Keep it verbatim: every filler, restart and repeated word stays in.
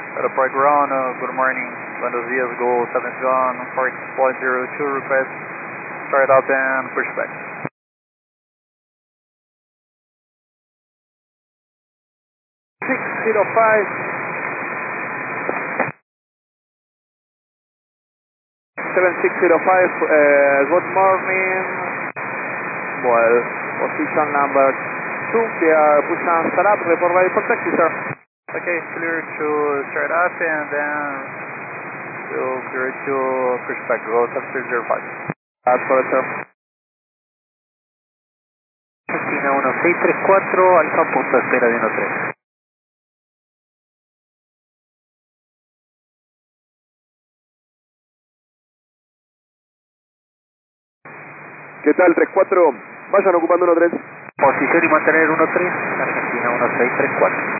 Aeroport ground, uh, good morning. Buenos dias, Go seven John, four point zero two request. Start up and push back. six zero five. seven six zero five, uh, good morning. Well, position number two, we are pushing start up, report ready for taxi, sir. Okay, clear to start up and then we'll clear to push back, go seven six zero five. That's correct, sir. Argentina uno seis tres cuatro, alfa punto espera de uno tres. ¿Qué tal, tres cuatro? Vayan ocupando uno tres. Posición y mantener uno tres, Argentina uno seis tres cuatro.